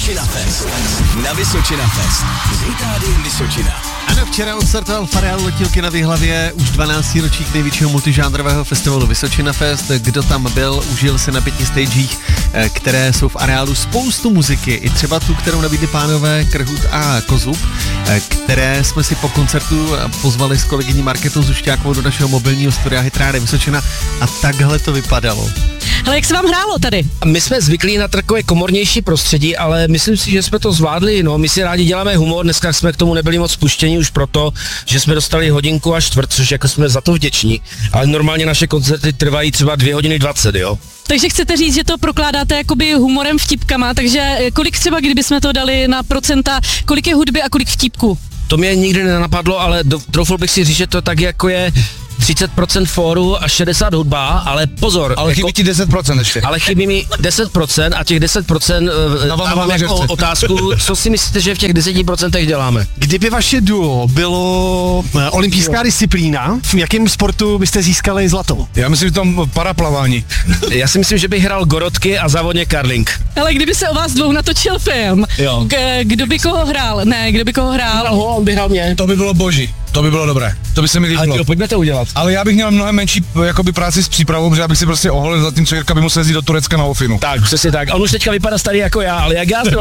Vysočina Fest. Na Vysočina Fest. S Rádiem Vysočina. Ano, včera odstartoval v areálu Letílky na Vyhlavě už 12. ročník největšího multižánrového festivalu Vysočina Fest. Kdo tam byl, užil si na 5 stagech, které jsou v areálu, spoustu muziky, i třeba tu, kterou nabídli pánové Krhut a Kozub, které jsme si po koncertu pozvali s kolegyní Marketou Zušťákovou do našeho mobilního studia Hit Rádia Vysočina a takhle to vypadalo. Hele, jak se vám hrálo tady? My jsme zvyklí na takové komornější prostředí, ale myslím si, že jsme to zvládli, no, my si rádi děláme humor, dneska jsme k tomu nebyli moc spuštěni už proto, že jsme dostali 1 hodinku a čtvrt, což jako jsme za to vděční, ale normálně naše koncerty trvají třeba 2 hodiny 20, jo. Takže chcete říct, že to prokládáte jakoby humorem, vtipkama, takže kolik třeba, kdybychom to dali na procenta, kolik je hudby a kolik vtipku? To mě nikdy nenapadlo, ale troufl bych si říct, že to tak jako je 30% fóru a 60 hudba, ale pozor. Ale chybí ti 10% ještě. Ale chybí mi 10% a těch 10% dávám jako otázku, co si myslíte, že v těch 10% děláme? Kdyby vaše duo bylo olympijská disciplína, v jakém sportu byste získali zlato? Já myslím, že tam paraplavání. Já si myslím, že bych hrál gorotky a závodně karling. Ale kdyby se o vás dvou natočil film, Jo. Kdo by koho hrál? Ne, kdo by koho hrál? On by hrál mě. To by bylo boží. To by bylo dobré. To by se mi líbilo. Ale pojďme to udělat. Ale já bych měl mnohem menší jakoby práci s přípravou, protože já bych si prostě oholil za tím, co Jirka by musel jezdit do Turecka na Ofinu. Tak, přesně tak. On už teďka vypadá starý jako já, ale jak já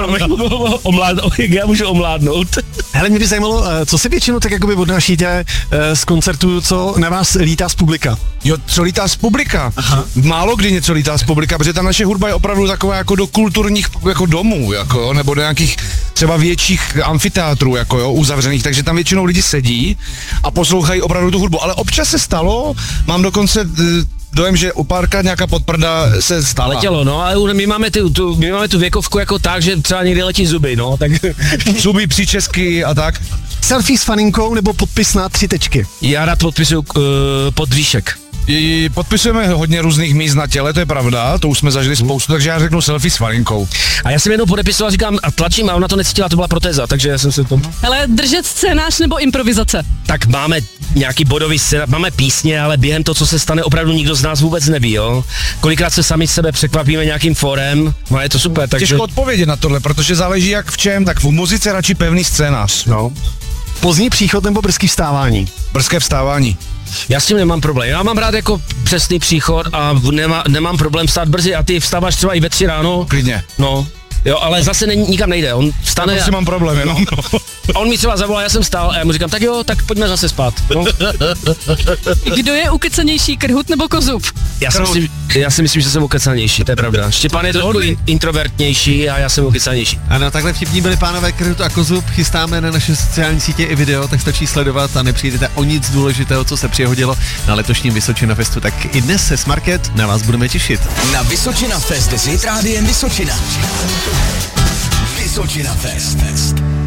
můžu omládnout. Hele, mě by zajímalo, co si většinou tak jakoby odnášíte z koncertu, co na vás lítá z publika? Jo, co lítá z publika? Aha. Málo kdy něco lítá z publika, protože ta naše hudba je opravdu taková jako do kulturních jako domů, jako, nebo do nějakých třeba větších amfiteátrů, jako jo, uzavřených, takže tam většinou lidi sedí a poslouchají opravdu tu hudbu. Ale občas se stalo, mám dokonce dojem, že u párkrát nějaká podprda se stala. Letělo, no, ale my máme tu věkovku jako tak, že třeba někdy letí zuby, no, tak... Zuby, příčesky a tak. Selfie s faninkou nebo podpis na 3 tečky? Já rád podpisuju podvíšek. Podpisujeme hodně různých míst na těle, to je pravda, to už jsme zažili spoustu, takže já řeknu selfie s faninkou. A já jsem jednou podepisoval, říkám a tlačím a ona to necítila, to byla protéza, takže já jsem se to... Hele, držet scénář nebo improvizace? Tak máme nějaký bodový scénář, máme písně, ale během toho, co se stane, opravdu nikdo z nás vůbec neví, jo. Kolikrát se sami sebe překvapíme nějakým fórem, no je to super, takže... Těžko odpovědět na tohle, protože záleží jak v čem, tak v muzice radši pevný scénář. No. Pozdní příchod nebo brzký vstávání? Brzké vstávání. Já s tím nemám problém. Já mám rád jako přesný příchod a nemám problém vstát brzy a ty vstáváš třeba i ve 3 ráno. Klidně. No. Jo, ale zase nikam nejde. On vstane. Já prostě mám problém, jenom. No. On mi třeba zavolá, já jsem stál a já mu říkám, tak jo, tak pojďme zase spát. No. Kdo je ukecanější, Krhut nebo Kozub? Já si myslím, že jsem ukecanější, to je pravda. Štěpán je trochu introvertnější a já jsem ukecanější. Ano, takhle vtipní byli pánové Krhut a Kozub. Chystáme na naše sociální sítě i video, tak stačí sledovat a nepřijdete o nic důležitého, co se přihodilo na letošním Vysočina Festu. Tak i dnes se Smarket na vás budeme těšit. Na Vysočina Fest s Rádiem Vysočina. Vysočina Fest.